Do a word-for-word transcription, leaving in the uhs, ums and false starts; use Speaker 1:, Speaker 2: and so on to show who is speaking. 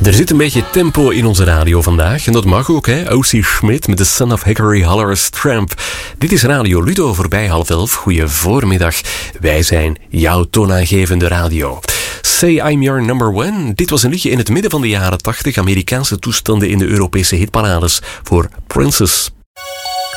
Speaker 1: Er zit een beetje tempo in onze radio vandaag. En dat mag ook, hè. O C Schmidt met The Son of Hickory Holler's Tramp. Dit is Radio Ludo voorbij half elf. Goeie voormiddag. Wij zijn jouw toonaangevende radio. Say I'm Your Number One. Dit was een liedje in het midden van de jaren tachtig. Amerikaanse toestanden in de Europese hitparades voor Princess